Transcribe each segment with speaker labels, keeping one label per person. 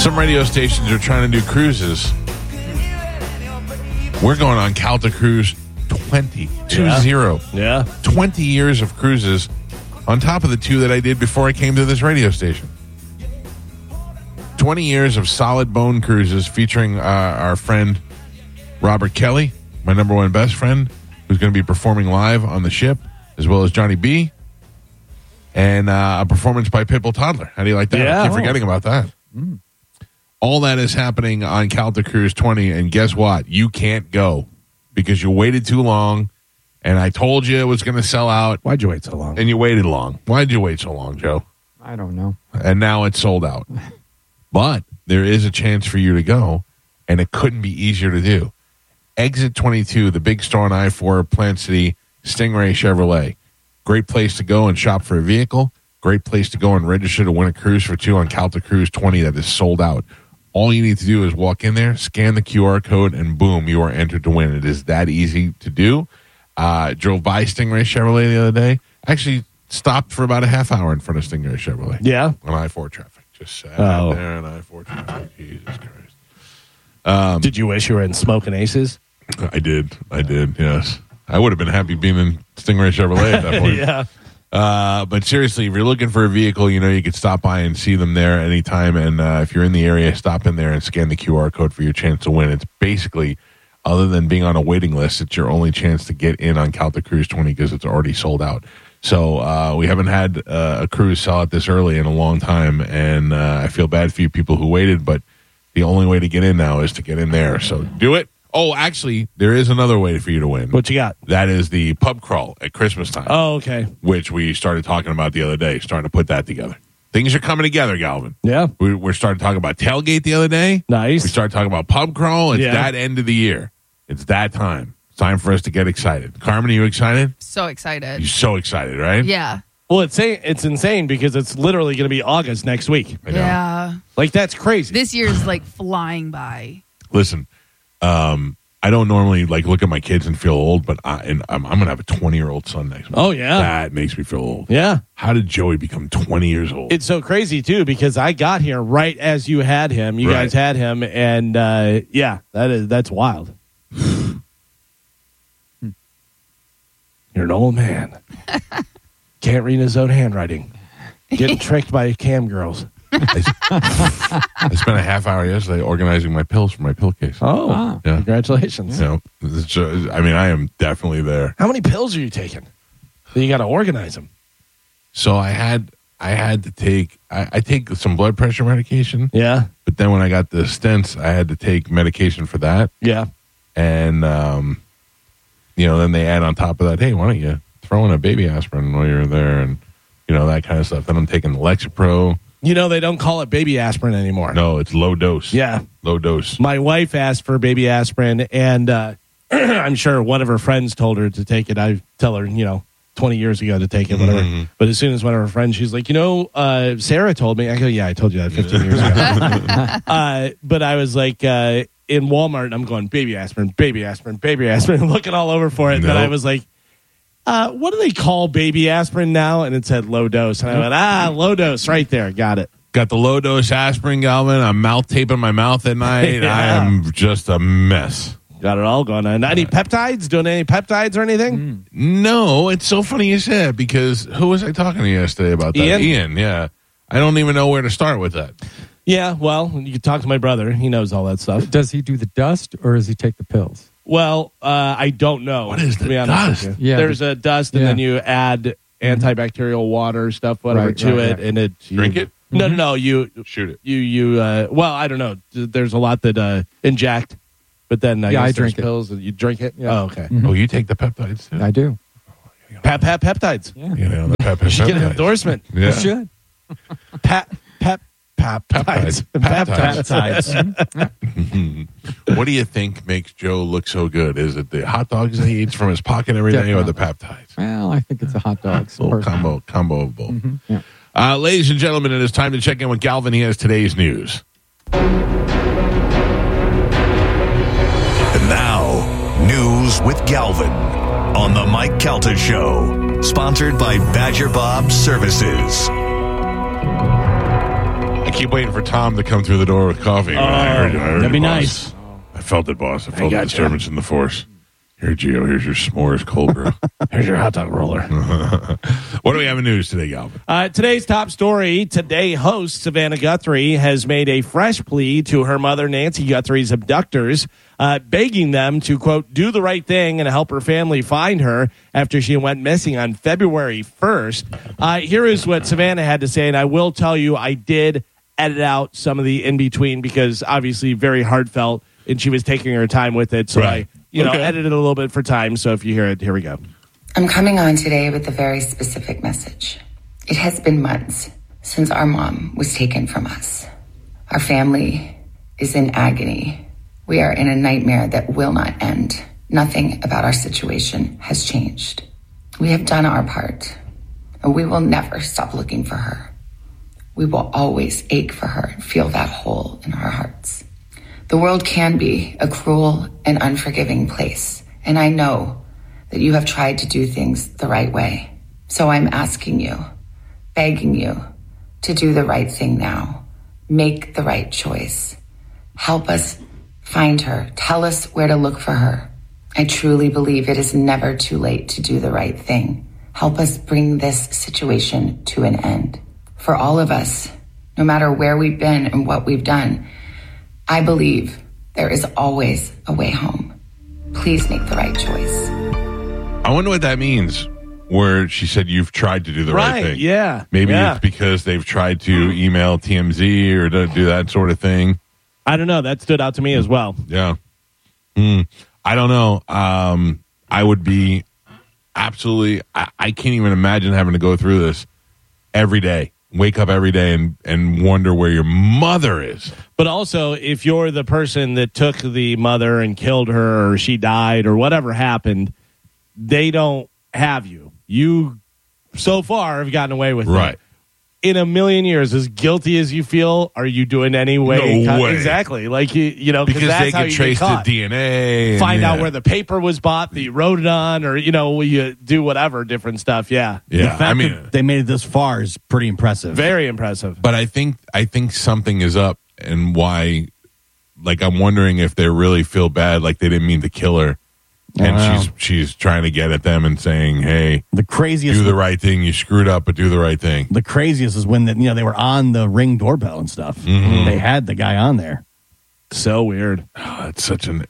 Speaker 1: Some radio stations are trying to do cruises. We're going on Calta Cruise 20. 20.
Speaker 2: Yeah.
Speaker 1: 20 years of cruises on top of the 2 that I did before I came to this radio station. 20 years of solid bone cruises featuring our friend Robert Kelly, my number one best friend, who's going to be performing live on the ship, as well as Johnny B. And a performance by Pitbull Toddler. How do you like that?
Speaker 2: Yeah.
Speaker 1: I keep forgetting about that. All that is happening on Calta Cruise 20, and guess what? You can't go because you waited too long, and I told you it was going to sell out.
Speaker 2: Why'd you wait so long?
Speaker 1: And you waited long. Why'd you wait so long, Joe?
Speaker 3: I don't know.
Speaker 1: And now it's sold out. But there is a chance for you to go, and it couldn't be easier to do. Exit 22, the big store on I-4, Plant City, Stingray Chevrolet. Great place to go and shop for a vehicle. Great place to go and register to win a cruise for 2 on Calta Cruise 20 that is sold out. All you need to do is walk in there, scan the QR code, and boom, you are entered to win. It is that easy to do. Drove by Stingray Chevrolet the other day. Actually stopped for about a half hour in front of Stingray Chevrolet.
Speaker 2: Yeah.
Speaker 1: On I-4 traffic. Just sat out there on I-4 traffic. Jesus Christ.
Speaker 2: Did you wish you were in Smoking Aces?
Speaker 1: I did, yes. I would have been happy being in Stingray Chevrolet at that point.
Speaker 2: Yeah.
Speaker 1: But seriously, if you're looking for a vehicle, you could stop by and see them there anytime. And if you're in the area, stop in there and scan the QR code for your chance to win. It's basically, other than being on a waiting list, it's your only chance to get in on Calta Cruise 20 because it's already sold out. So we haven't had a cruise sell out this early in a long time, and I feel bad for you people who waited, but the only way to get in now is to get in there. So do it. Oh, actually, there is another way for you to win.
Speaker 2: What you got?
Speaker 1: That is the pub crawl at Christmas time.
Speaker 2: Oh, okay.
Speaker 1: Which we started talking about the other day, starting to put that together. Things are coming together, Galvin.
Speaker 2: Yeah.
Speaker 1: We're starting talking about tailgate the other day.
Speaker 2: Nice.
Speaker 1: We started talking about pub crawl. It's
Speaker 2: Yeah.
Speaker 1: that end of the year. It's that time. It's time for us to get excited. Carmen, are you excited?
Speaker 4: So excited.
Speaker 1: You're so excited, right?
Speaker 4: Yeah.
Speaker 2: Well, it's insane because it's literally going to be August next week.
Speaker 1: I know.
Speaker 4: Yeah.
Speaker 2: Like, that's crazy.
Speaker 4: This year's like flying by.
Speaker 1: Listen, I don't normally look at my kids and feel old, but I'm going to have a 20-year-old son next month.
Speaker 2: Oh, yeah.
Speaker 1: That makes me feel old.
Speaker 2: Yeah.
Speaker 1: How did Joey become 20 years old?
Speaker 2: It's so crazy, too, because I got here right as you had him. You guys had him, and, that's wild. You're an old man. Can't read his own handwriting. Getting tricked by cam girls.
Speaker 1: I spent a half hour yesterday organizing my pills for my pillcase.
Speaker 2: Oh,
Speaker 1: Yeah.
Speaker 2: Congratulations.
Speaker 1: I am definitely there.
Speaker 2: How many pills are you taking? You got to organize them.
Speaker 1: So I had to take I take some blood pressure medication,
Speaker 2: Yeah.
Speaker 1: but then when I got the stents, I had to take medication for that,
Speaker 2: Yeah.
Speaker 1: and then they add on top of that, hey, why don't you throw in a baby aspirin while you're there, and that kind of stuff. Then I'm taking Lexapro.
Speaker 2: They don't call it baby aspirin anymore.
Speaker 1: No, it's low dose.
Speaker 2: Yeah.
Speaker 1: Low dose.
Speaker 2: My wife asked for baby aspirin, and I'm sure one of her friends told her to take it. I tell her, 20 years ago to take it, whatever.
Speaker 1: Mm-hmm.
Speaker 2: But as soon as one of her friends, she's like, Sarah told me. I go, yeah, I told you that 15 years ago. But I was like, in Walmart, and I'm going, baby aspirin, baby aspirin, baby aspirin, looking all over for it. And then I was like, what do they call baby aspirin now? And it said low dose. And I went, low dose right there. Got it.
Speaker 1: Got the low dose aspirin, Galvin. I'm mouth taping my mouth at night.
Speaker 2: Yeah.
Speaker 1: I am just a mess.
Speaker 2: Got it all going on. Any peptides? Doing any peptides or anything?
Speaker 1: No, it's so funny you said, because who was I talking to yesterday about that? Ian, yeah. I don't even know where to start with that.
Speaker 2: Yeah, well, you can talk to my brother. He knows all that stuff.
Speaker 3: Does he do the dust or does he take the pills?
Speaker 2: Well, I don't know.
Speaker 1: What is
Speaker 2: to
Speaker 1: the
Speaker 2: be honest
Speaker 1: dust?
Speaker 2: with you.
Speaker 3: Yeah,
Speaker 2: There's a dust, and then you add antibacterial water stuff, whatever,
Speaker 3: Right,
Speaker 2: to
Speaker 3: right,
Speaker 2: it,
Speaker 3: right.
Speaker 2: and it.
Speaker 1: Drink it?
Speaker 2: No. You
Speaker 1: Shoot it.
Speaker 2: well, I don't know. There's a lot that inject, but then I guess
Speaker 3: drink
Speaker 2: there's
Speaker 3: it.
Speaker 2: pills. And you drink it.
Speaker 3: Yeah.
Speaker 2: Oh, okay.
Speaker 1: Oh, you take the peptides too?
Speaker 3: I do.
Speaker 2: Peptides.
Speaker 3: Yeah.
Speaker 1: The
Speaker 2: You should get an
Speaker 1: peptides.
Speaker 2: endorsement.
Speaker 1: Yeah.
Speaker 3: You should.
Speaker 2: Peptides.
Speaker 1: What do you think makes Joe look so good? Is it the hot dogs that he eats from his pocket every day, or the peptides?
Speaker 3: Well, I think it's a hot dogs.
Speaker 1: Little
Speaker 3: personally.
Speaker 1: combo of both.
Speaker 3: Yeah.
Speaker 1: Ladies and gentlemen, it is time to check in with Galvin. He has today's news.
Speaker 5: And now, news with Galvin on the Mike Calta Show, sponsored by Badger Bob Services.
Speaker 1: I I keep waiting for Tom to come through the door with coffee. I heard
Speaker 6: that'd be
Speaker 1: it, boss.
Speaker 6: nice.
Speaker 1: I felt it, boss. I felt the
Speaker 2: gotcha.
Speaker 1: disturbance in the force. Here, Gio, here's your s'mores cold brew.
Speaker 2: Here's your hot dog roller.
Speaker 1: What do we have in news today, Galvin?
Speaker 2: Today's top story. Today, host Savannah Guthrie has made a fresh plea to her mother, Nancy Guthrie's abductors, begging them to, quote, do the right thing and help her family find her after she went missing on February 1st. Here is what Savannah had to say, and I will tell you, I did edit out some of the in-between because obviously very heartfelt, and she was taking her time with it, so
Speaker 1: Right.
Speaker 2: I edited it a little bit for time, so if you hear it, here we go.
Speaker 7: I'm coming on today with a very specific message. It has been months since our mom was taken from us. Our family is in agony. We are in a nightmare that will not end. Nothing about our situation has changed. We have done our part, and we will never stop looking for her. We will always ache for her and feel that hole in our hearts. The world can be a cruel and unforgiving place, and I know that you have tried to do things the right way. So I'm asking you, begging you, to do the right thing now. Make the right choice. Help us find her. Tell us where to look for her. I truly believe it is never too late to do the right thing. Help us bring this situation to an end. For all of us, no matter where we've been and what we've done, I believe there is always a way home. Please make the right choice.
Speaker 1: I wonder what that means, where she said you've tried to do the right thing.
Speaker 2: Yeah.
Speaker 1: Maybe
Speaker 2: Yeah.
Speaker 1: it's because they've tried to email TMZ or to do that sort of thing.
Speaker 2: I don't know. That stood out to me as well.
Speaker 1: Yeah. I don't know. I would be absolutely, I can't even imagine having to go through this every day. Wake up every day and wonder where your mother is.
Speaker 2: But also, if you're the person that took the mother and killed her or she died or whatever happened, they don't have you. You, so far, have gotten away with
Speaker 1: Right.
Speaker 2: it. In a million years, as guilty as you feel, are you doing any way?
Speaker 1: No way.
Speaker 2: Exactly. Like, because
Speaker 1: Because
Speaker 2: that's
Speaker 1: they
Speaker 2: how
Speaker 1: can
Speaker 2: you
Speaker 1: trace
Speaker 2: get
Speaker 1: the
Speaker 2: caught.
Speaker 1: DNA.
Speaker 2: Find out where the paper was bought that you wrote it on, or, you do whatever different stuff. Yeah.
Speaker 1: Yeah.
Speaker 6: The fact
Speaker 1: I mean,
Speaker 6: that they made it this far is pretty impressive.
Speaker 2: Very impressive.
Speaker 1: but I think something is up, and why, like, I'm wondering if they really feel bad, like they didn't mean to kill her. And
Speaker 6: Wow.
Speaker 1: she's trying to get at them and saying, hey,
Speaker 6: The craziest,
Speaker 1: do the right thing. You screwed up, but do the right thing.
Speaker 6: the craziest is when they were on the Ring doorbell and stuff.
Speaker 1: Mm-hmm.
Speaker 6: They had the guy on there.
Speaker 2: So weird.
Speaker 1: Oh, it's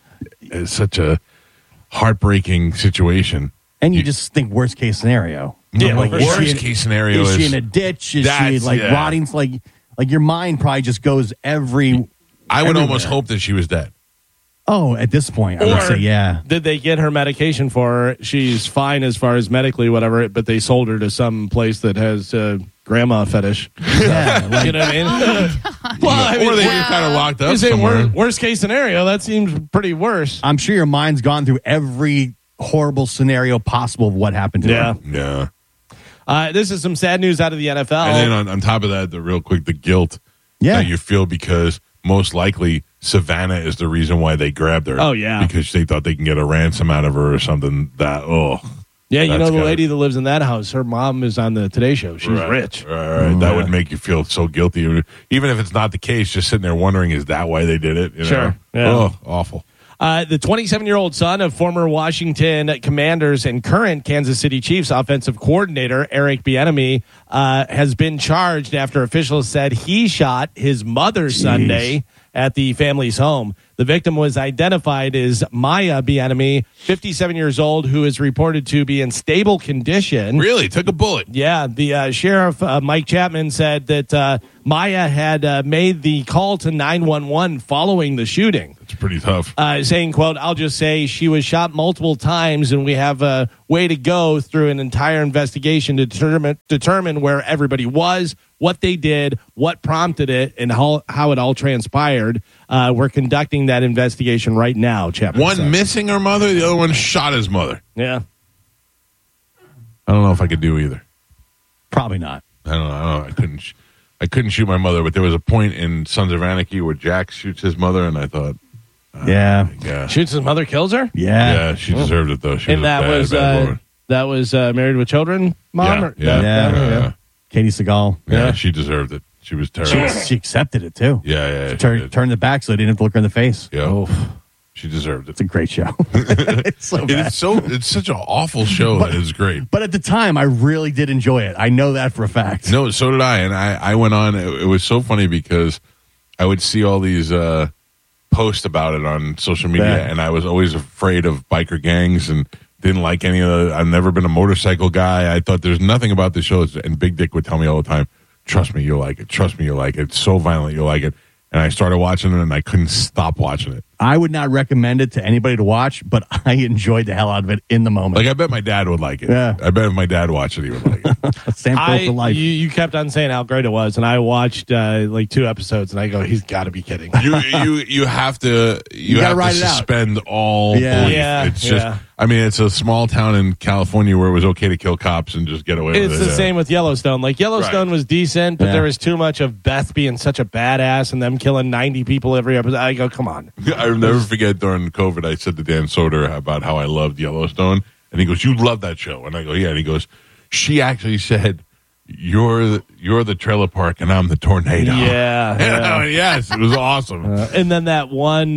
Speaker 1: such a heartbreaking situation.
Speaker 6: And you just think worst case scenario.
Speaker 1: Yeah,
Speaker 6: Like,
Speaker 1: like
Speaker 6: is she
Speaker 1: worst
Speaker 6: in-
Speaker 1: case scenario
Speaker 6: is
Speaker 1: is
Speaker 6: she in a ditch? Is she
Speaker 1: That's-
Speaker 6: like
Speaker 1: yeah.
Speaker 6: rotting? Like your mind probably just goes every.
Speaker 1: I would almost
Speaker 6: everywhere.
Speaker 1: hope that she was dead.
Speaker 6: Oh, at this point, I would
Speaker 2: Or
Speaker 6: say yeah.
Speaker 2: did they get her medication for her? She's fine as far as medically, whatever, but they sold her to some place that has grandma fetish.
Speaker 6: Yeah, like,
Speaker 2: You know what I mean? Well, I
Speaker 1: or
Speaker 2: mean,
Speaker 1: they
Speaker 2: we're-
Speaker 1: were kind of locked up
Speaker 2: you say
Speaker 1: somewhere.
Speaker 2: worst case scenario, that seems pretty worse.
Speaker 6: I'm sure your mind's gone through every horrible scenario possible of what happened to
Speaker 2: Yeah.
Speaker 6: her.
Speaker 1: Yeah.
Speaker 2: This is some sad news out of the NFL.
Speaker 1: And then on top of that, the guilt
Speaker 6: Yeah.
Speaker 1: that you feel because most likely Savannah is the reason why they grabbed her.
Speaker 2: Oh, yeah.
Speaker 1: Because they thought they can get a ransom out of her or something.
Speaker 2: yeah, you
Speaker 1: that's
Speaker 2: know the
Speaker 1: gotta-
Speaker 2: lady that lives in that house, her mom is on the Today Show. She's rich.
Speaker 1: Right. That would make you feel so guilty. Even if it's not the case, just sitting there wondering, is that why they did it? You know?
Speaker 2: Sure. Yeah.
Speaker 1: Oh, awful.
Speaker 2: The 27-year-old son of former Washington Commanders and current Kansas City Chiefs offensive coordinator Eric Bieniemy has been charged after officials said he shot his mother Sunday at the family's home. The victim was identified as Maya Bieniemy, 57 years old, who is reported to be in stable condition.
Speaker 1: Really? Took a bullet.
Speaker 2: Yeah, the sheriff, Mike Chapman, said that Maya had made the call to 911 following the shooting.
Speaker 1: It's pretty tough.
Speaker 2: Saying, quote, I'll just say she was shot multiple times and we have a way to go through an entire investigation to determine where everybody was, what they did, what prompted it, and how it all transpired. We're conducting that investigation right now, Chapman
Speaker 1: One
Speaker 2: said.
Speaker 1: missing her mother, the other one shot his mother.
Speaker 2: Yeah.
Speaker 1: I don't know if I could do either.
Speaker 6: Probably not.
Speaker 1: I don't know. I couldn't shoot my mother, but there was a point in Sons of Anarchy where Jack shoots his mother, and I thought,
Speaker 6: Yeah.
Speaker 1: yeah,
Speaker 2: Shoots his mother, kills her?
Speaker 1: yeah, she deserved it though. She
Speaker 2: And
Speaker 1: was
Speaker 2: that was Married with Children, Mom?
Speaker 1: Yeah, yeah.
Speaker 6: Katie Seagal.
Speaker 1: Yeah, she deserved it. She was terrible.
Speaker 6: She accepted it too.
Speaker 1: Yeah.
Speaker 6: Turned it back so I didn't have to look her in the face.
Speaker 1: Yeah. She deserved it.
Speaker 6: It's a great show. It's so bad.
Speaker 1: It's such an awful show that is great.
Speaker 6: But at the time, I really did enjoy it. I know that for a fact.
Speaker 1: No, so did I. And I went on. It was so funny because I would see all these posts about it on social media,
Speaker 6: Yeah.
Speaker 1: and I was always afraid of biker gangs and didn't like any of the. I've never been a motorcycle guy. I thought there's nothing about the show. And Big Dick would tell me all the time, trust me, you'll like it. Trust me, you'll like it. It's so violent, you'll like it. And I started watching it, and I couldn't stop watching it.
Speaker 6: I would not recommend it to anybody to watch, but I enjoyed the hell out of it in the moment.
Speaker 1: Like, I bet my dad would like it.
Speaker 6: Yeah.
Speaker 1: I bet if my dad watched it, he would like it.
Speaker 6: Sam Close to life.
Speaker 2: You kept on saying how great it was, and I watched like 2 episodes, and I go, he's got to be kidding.
Speaker 1: You have to
Speaker 6: gotta
Speaker 1: have to
Speaker 6: ride it out.
Speaker 1: suspend all
Speaker 6: Yeah.
Speaker 1: belief.
Speaker 2: Yeah,
Speaker 1: It's just
Speaker 2: yeah.
Speaker 1: I mean, it's a small town in California where it was okay to kill cops and just get away with
Speaker 2: It's
Speaker 1: it.
Speaker 2: the same with Yellowstone. Like, Yellowstone
Speaker 1: Right.
Speaker 2: was decent, but
Speaker 6: Yeah.
Speaker 2: there was too much of Beth being such a badass and them killing 90 people every episode. I go, come on.
Speaker 1: I'll never forget during COVID, I said to Dan Soder about how I loved Yellowstone, and he goes, "You love that show?" And I go, "Yeah." And he goes, "She actually said, you're the trailer park, and I'm the tornado."
Speaker 2: Yeah.
Speaker 1: And I went, yes, it was awesome.
Speaker 2: And then that one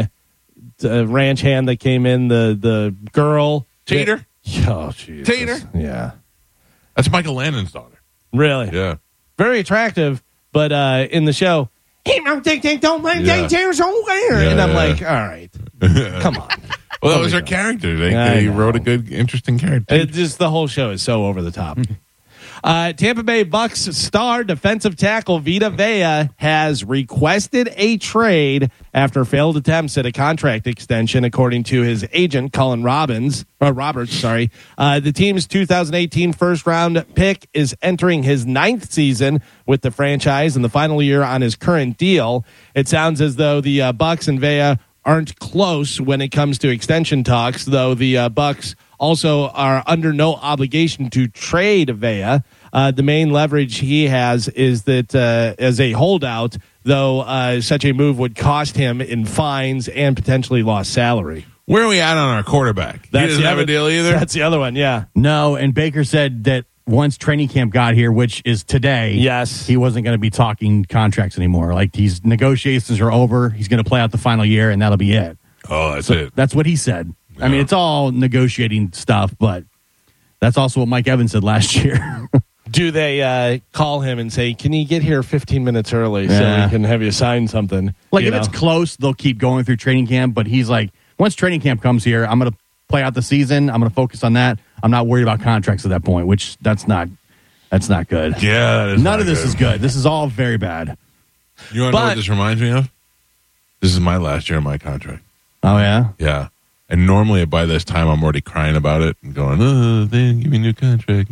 Speaker 2: ranch hand that came in, the girl.
Speaker 1: Tater?
Speaker 2: Oh, Jesus.
Speaker 1: Tater?
Speaker 2: Yeah.
Speaker 1: That's Michael Landon's daughter.
Speaker 2: Really?
Speaker 1: Yeah.
Speaker 2: Very attractive, but in the show, hey, don't mind
Speaker 1: Yeah.
Speaker 2: Tater's over there.
Speaker 1: Yeah,
Speaker 2: and I'm
Speaker 1: yeah.
Speaker 2: like, all right, come on.
Speaker 1: Well, that was her character.
Speaker 2: I
Speaker 1: They
Speaker 2: know.
Speaker 1: wrote a good, interesting character.
Speaker 2: It just the whole show is so over the top. Tampa Bay Bucks star defensive tackle Vita Vea has requested a trade after failed attempts at a contract extension, according to his agent Colin Roberts. The team's 2018 first-round pick is entering his 9th season with the franchise and the final year on his current deal. It sounds as though the Bucks and Vea aren't close when it comes to extension talks, though the Bucks also are under no obligation to trade Vea. The main leverage he has is that as a holdout, though such a move would cost him in fines and potentially lost salary.
Speaker 1: Where are we at on our quarterback? He doesn't have a deal either?
Speaker 2: That's the other one, yeah.
Speaker 6: No, and Baker said that once training camp got here, which is today,
Speaker 2: Yes.
Speaker 6: he wasn't going to be talking contracts anymore. Like, these negotiations are over. He's going to play out the final year, and that'll be it.
Speaker 1: Oh, that's it.
Speaker 6: That's what he said. I mean,
Speaker 1: Yeah.
Speaker 6: it's all negotiating stuff, but that's also what Mike Evans said last year.
Speaker 2: Do they call him and say, can you get here 15 minutes early so
Speaker 6: Yeah.
Speaker 2: we can have you sign something?
Speaker 6: Like,
Speaker 2: You
Speaker 6: if
Speaker 2: know?
Speaker 6: it's close, they'll keep going through training camp, but he's like, once training camp comes here, I'm going to play out the season. I'm going to focus on that. I'm not worried about contracts at that point, which that's not good.
Speaker 1: Yeah, that is
Speaker 6: None
Speaker 1: not
Speaker 6: of this is good. This is all very bad.
Speaker 1: You want to know
Speaker 2: But-
Speaker 1: what this reminds me of? This is my last year of my contract.
Speaker 6: Oh, yeah?
Speaker 1: Yeah. And normally by this time I'm already crying about it and going, oh, they didn't give me a new contract.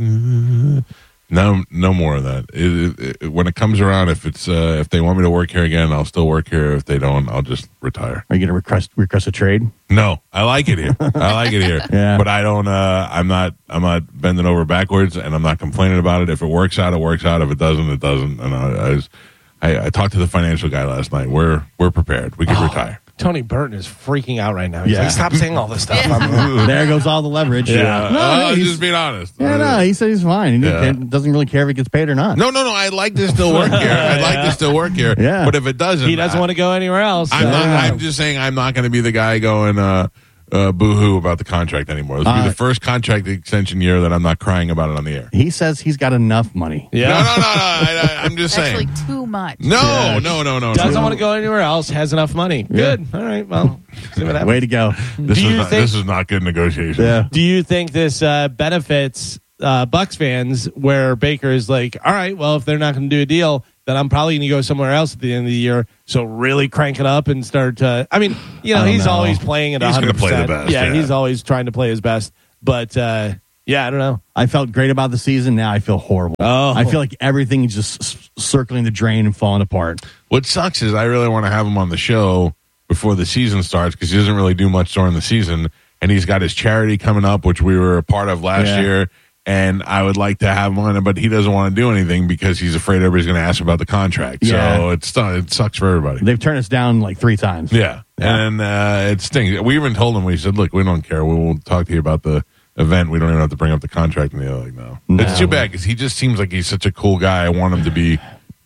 Speaker 1: No more of that. When it comes around, if they want me to work here again, I'll still work here. If they don't, I'll just retire.
Speaker 6: Are you going to request a trade?
Speaker 1: No, I like it here. I like it here.
Speaker 6: Yeah.
Speaker 1: But I don't. I'm not bending over backwards, and I'm not complaining about it. If it works out, it works out. If it doesn't, it doesn't. And I talked to the financial guy last night. We're prepared. We can retire.
Speaker 2: Tony Burton is freaking out right now. He's
Speaker 6: Yeah.
Speaker 2: like, stop saying all this stuff. I'm-
Speaker 6: There goes all the leverage.
Speaker 1: Yeah.
Speaker 6: No,
Speaker 1: I was
Speaker 6: he's-
Speaker 1: just being honest.
Speaker 6: he said he's fine. He
Speaker 1: Yeah.
Speaker 6: doesn't really care if he gets paid or not.
Speaker 1: No. I'd like to still work here. I'd like to still work here.
Speaker 6: Yeah.
Speaker 1: But if it doesn't,
Speaker 2: he doesn't want to go anywhere else.
Speaker 1: I'm just saying I'm not going to be the guy going boo-hoo about the contract anymore. This will be the first contract extension year that I'm not crying about it on the air.
Speaker 6: He says he's got enough money.
Speaker 2: Yeah.
Speaker 1: No. I'm just
Speaker 4: That's
Speaker 1: saying.
Speaker 4: like too much.
Speaker 1: No.
Speaker 2: Doesn't want to go anywhere else. Has enough money. Good. All right. Well, see what happens.
Speaker 6: Way to go.
Speaker 1: This
Speaker 2: Do you think-
Speaker 1: is not good negotiation.
Speaker 6: Yeah.
Speaker 2: Do you think this benefits Bucks fans where Baker is like, all right, well, if they're not going to do a deal, then I'm probably going to go somewhere else at the end of the year. So really crank it up and start. I mean, he's
Speaker 6: know.
Speaker 2: always playing at 100%.
Speaker 1: He's gonna play the best, yeah.
Speaker 2: He's always trying to play his best. But I don't know.
Speaker 6: I felt great about the season. Now I feel horrible.
Speaker 2: Oh.
Speaker 6: I feel like everything is just circling the drain and falling apart.
Speaker 1: What sucks is I really want to have him on the show before the season starts because he doesn't really do much during the season. And he's got his charity coming up, which we were a part of last year. And I would like to have him on it, but he doesn't want to do anything because he's afraid everybody's going to ask him about the contract.
Speaker 6: Yeah.
Speaker 1: So it sucks for everybody.
Speaker 6: They've turned us down like 3 times.
Speaker 1: Yeah. And it stings. We even told him, we said, look, we don't care. We will talk to you about the event. We don't even have to bring up the contract. And they're like, no. It's too bad because he just seems like he's such a cool guy. I want him to be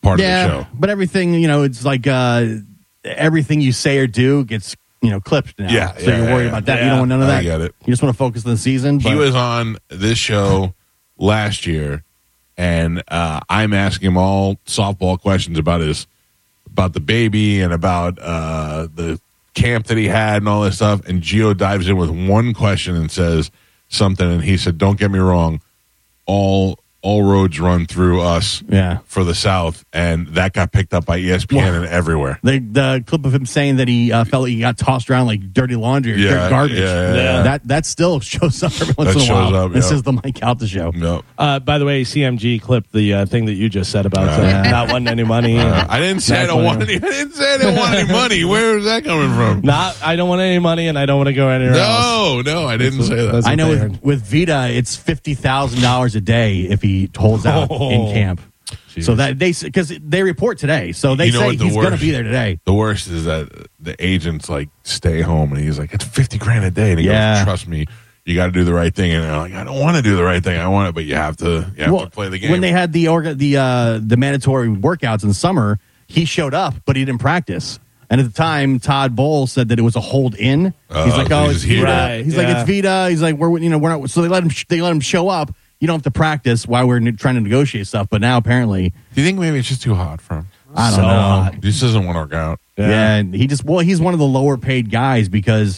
Speaker 1: part of the show.
Speaker 6: But everything, it's like everything you say or do gets, clipped now.
Speaker 1: Yeah,
Speaker 6: so you're worried about that.
Speaker 2: Yeah.
Speaker 6: You don't want none of that.
Speaker 1: I get it.
Speaker 6: You just want to focus on the season.
Speaker 1: He
Speaker 6: but-
Speaker 1: was on this show last year, and I'm asking him all softball questions about the baby and about the camp that he had and all this stuff. And Gio dives in with one question and says something, and he said, "Don't get me wrong, all roads run through us for the South," and that got picked up by ESPN and everywhere.
Speaker 6: The clip of him saying that he felt like he got tossed around like dirty laundry or dirt garbage.
Speaker 1: Yeah.
Speaker 6: That still shows up every once
Speaker 1: That
Speaker 6: in a while.
Speaker 1: shows up,
Speaker 6: This
Speaker 1: yeah.
Speaker 6: is the Mike Alta show.
Speaker 1: No.
Speaker 2: By the way, CMG clipped the thing that you just said about not wanting any money.
Speaker 1: I didn't say I don't want any. I didn't say I didn't want any money. Where is that coming from?
Speaker 2: I don't want any money, and I don't want to go anywhere else.
Speaker 1: No, I didn't say that.
Speaker 2: That's
Speaker 6: I know
Speaker 2: what they
Speaker 6: with Vita, it's $50,000 a day if he holds out in camp. So that because they report today, so they say he's going to be there today.
Speaker 1: The worst is that the agent's like, "Stay home," and he's like, "It's $50,000 a day," and he goes, "Trust me, you got to do the right thing." And they're like, "I don't want to do the right thing. I want it, but you have to play the game."
Speaker 6: When they had the mandatory workouts in the summer, he showed up, but he didn't practice. And at the time, Todd Bowles said that it was a hold in. He's like, "Oh, it's Vita."
Speaker 2: Right,
Speaker 6: He's like, "It's Vita." He's like, "We're not." So they let him show up. You don't have to practice while we're trying to negotiate stuff. But now apparently,
Speaker 1: do you think maybe it's just too hot for him?
Speaker 6: I don't know.
Speaker 2: hot.
Speaker 1: This doesn't want to work out.
Speaker 6: Yeah, he's one of the lower paid guys because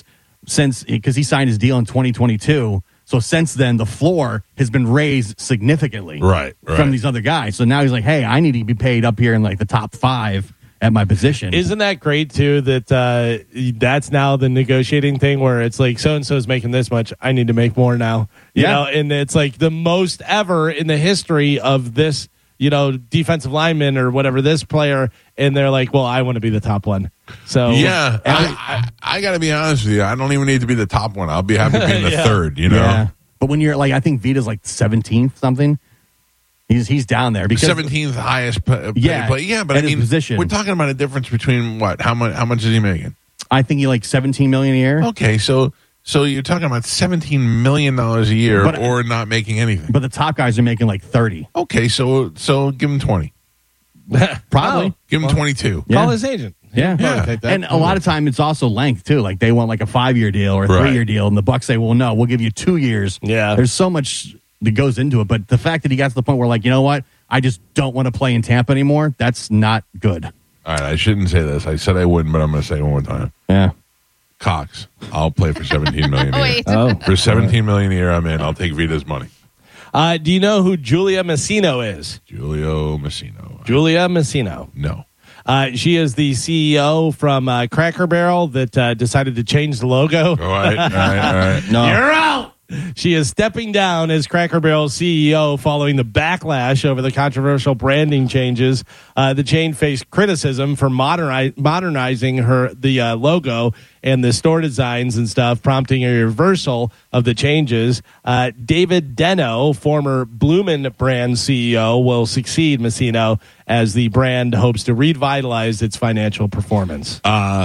Speaker 6: he signed his deal in 2022. So since then, the floor has been raised significantly,
Speaker 1: Right.
Speaker 6: from these other guys. So now he's like, "Hey, I need to be paid up here in like the top 5 at my position."
Speaker 2: Isn't that great too? That that's now the negotiating thing where it's like so and so is making this much. I need to make more now. You know, and it's like the most ever in the history of this. Defensive lineman or whatever this player, and they're like, "Well, I want to be the top one." So
Speaker 1: Yeah, I got to be honest with you. I don't even need to be the top one. I'll be happy being the third.
Speaker 6: Yeah. But when you're like, I think Vita's like 17th something. He's down there because
Speaker 1: 17th highest play. Yeah, but
Speaker 6: at
Speaker 1: I
Speaker 6: his
Speaker 1: mean,
Speaker 6: position.
Speaker 1: we're talking about a difference between what? How much is he making?
Speaker 6: I think he like $17 million a year.
Speaker 1: Okay, so you're talking about $17 million a year, or not making anything.
Speaker 6: But the top guys are making like 30.
Speaker 1: Okay, so give him 20.
Speaker 6: Probably.
Speaker 1: Give him 22.
Speaker 2: call his agent.
Speaker 6: Yeah.
Speaker 1: Yeah.
Speaker 2: Take that.
Speaker 6: And a lot of time it's also length too. Like they want like a 5-year deal or a 3-year deal, and the Bucs say, "Well, no, we'll give you 2 years."
Speaker 2: Yeah.
Speaker 6: There's so much that goes into it, but the fact that he got to the point where like, you know what, I just don't want to play in Tampa anymore. That's not good.
Speaker 1: All right, I shouldn't say this. I said I wouldn't, but I'm going to say it one more time.
Speaker 6: Yeah.
Speaker 1: Cox, I'll play for $17 million a year.
Speaker 4: Wait.
Speaker 1: For $17 million a year, I'm in. I'll take Vita's money.
Speaker 2: Do you know who Julia Messino is?
Speaker 1: Julio Messino.
Speaker 2: Julia Messino.
Speaker 1: No.
Speaker 2: She is the CEO from Cracker Barrel that decided to change the logo.
Speaker 1: All right.
Speaker 6: No.
Speaker 2: You're out. She is stepping down as Cracker Barrel CEO following the backlash over the controversial branding changes. The chain faced criticism for modernizing the logo and the store designs and stuff, prompting a reversal of the changes. David Deno, former Bloomin' brand CEO, will succeed Messino as the brand hopes to revitalize its financial performance.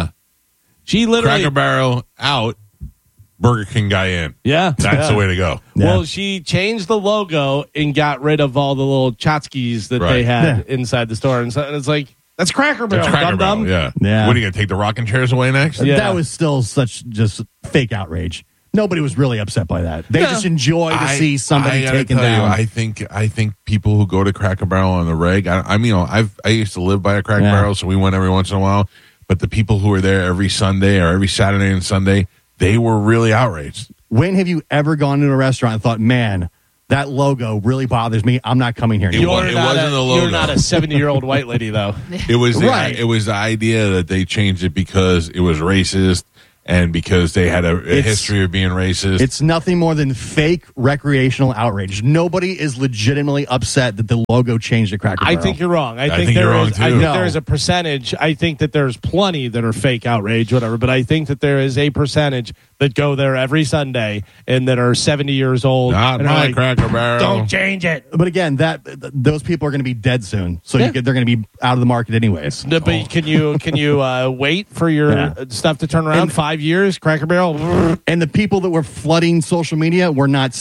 Speaker 2: She literally
Speaker 1: Cracker Barrel out, Burger King guy in.
Speaker 2: Yeah.
Speaker 1: That's the way to go.
Speaker 2: Well, she changed the logo and got rid of all the little tchotchkes that they had inside the store. And so it's like, that's Cracker Barrel,
Speaker 1: That's Cracker
Speaker 2: dum-dum.
Speaker 1: Barrel, yeah.
Speaker 6: Yeah.
Speaker 1: What are you going to take the rocking chairs away next?
Speaker 2: Yeah.
Speaker 6: That was still such just fake outrage. Nobody was really upset by that. They just enjoy to see somebody
Speaker 1: I gotta
Speaker 6: taken
Speaker 1: tell
Speaker 6: down.
Speaker 1: You, I think people who go to Cracker Barrel on the reg. I used to live by a Cracker Barrel, so we went every once in a while. But the people who were there every Sunday or every Saturday and Sunday, they were really outraged.
Speaker 6: When have you ever gone to a restaurant and thought, "Man, that logo really bothers me. I'm not coming here anymore"?
Speaker 1: It wasn't the logo.
Speaker 2: You're not a 70-year-old white lady, though.
Speaker 1: It was
Speaker 6: Right.
Speaker 1: It was the idea that they changed it because it was racist and because they had a history of being racist.
Speaker 6: It's nothing more than fake recreational outrage. Nobody is legitimately upset that the logo changed to Cracker Barrel.
Speaker 2: I think you're wrong. I
Speaker 1: think
Speaker 2: think
Speaker 1: you're wrong,
Speaker 2: I
Speaker 1: too.
Speaker 2: think
Speaker 6: No.
Speaker 2: there is a percentage. I think that there's plenty that are fake outrage, whatever. But I think that there is a percentage that go there every Sunday and that are 70 years old.
Speaker 1: Not
Speaker 2: and are
Speaker 1: my
Speaker 2: like,
Speaker 1: Cracker Barrel.
Speaker 2: Don't change it.
Speaker 6: But again, those people are going to be dead soon, so
Speaker 2: Yeah.
Speaker 6: they're going to be out of the market anyways.
Speaker 2: No, but can you wait for your stuff to turn around?
Speaker 6: And-
Speaker 2: 5 years, Cracker Barrel.
Speaker 6: And the people that were flooding social media were not